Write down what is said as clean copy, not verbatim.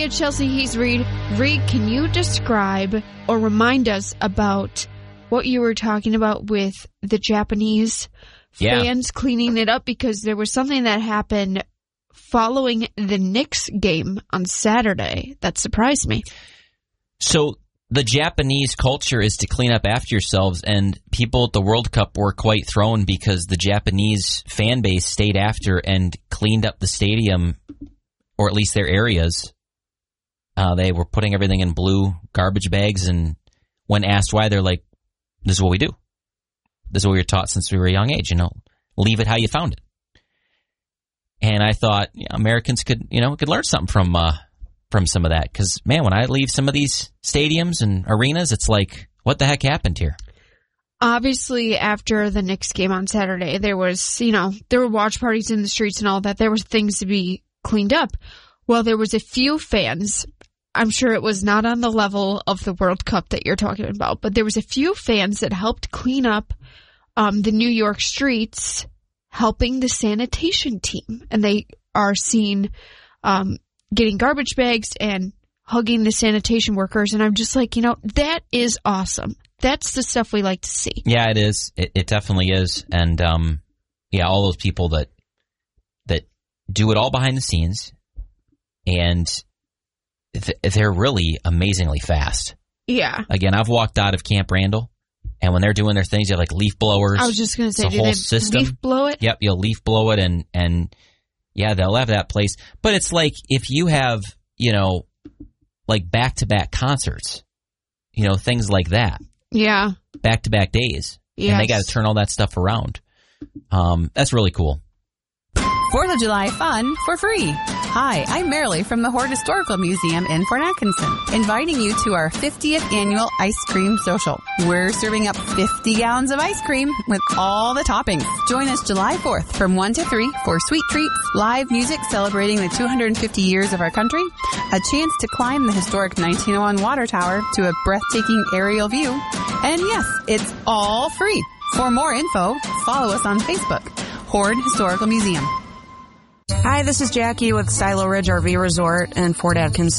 at Chelsea He's Reed. Reed, can you describe or remind us about what you were talking about with the Japanese fans cleaning it up? Because there was something that happened following the Knicks game on Saturday that surprised me. So the Japanese culture is to clean up after yourselves, and people at the World Cup were quite thrown because the Japanese fan base stayed after and cleaned up the stadium, or at least their areas. They were putting everything in blue garbage bags, and when asked why, they're like, this is what we do. This is what we were taught since we were a young age, leave it how you found it. And I thought Americans could learn something from some of that. Because, man, when I leave some of these stadiums and arenas, it's like, what the heck happened here? Obviously, after the Knicks game on Saturday, there was, there were watch parties in the streets and all that. There was things to be cleaned up. Well, there was a few fans. I'm sure it was not on the level of the World Cup that you're talking about, but there was a few fans that helped clean up the New York streets, helping the sanitation team. And they are seen getting garbage bags and hugging the sanitation workers. And I'm just like, that is awesome. That's the stuff we like to see. Yeah, it is. It definitely is. And, all those people that do it all behind the scenes, and they're really amazingly fast. Yeah. Again, I've walked out of Camp Randall, and when they're doing their things, they have like leaf blowers. I was just going to say, the whole system. Leaf blow it? Yep, you'll leaf blow it, and they'll have that place. But it's like if you have, like back-to-back concerts, things like that. Yeah. Back-to-back days. Yes. And they got to turn all that stuff around. That's really cool. 4th of July fun for free. Hi, I'm Marilee from the Hoard Historical Museum in Fort Atkinson, inviting you to our 50th annual ice cream social. We're serving up 50 gallons of ice cream with all the toppings. Join us July 4th from 1 to 3 for sweet treats, live music celebrating the 250 years of our country, a chance to climb the historic 1901 water tower to a breathtaking aerial view, and yes, it's all free. For more info, follow us on Facebook, Hoard Historical Museum. Hi, this is Jackie with Silo Ridge RV Resort in Fort Atkinson.